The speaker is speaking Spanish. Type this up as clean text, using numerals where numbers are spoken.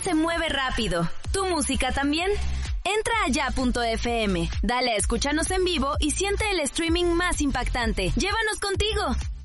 se mueve rápido. ¿Tu música también? Entra a ya.fm, dale a escucharnos en vivo y siente el streaming más impactante. ¡Llévanos contigo!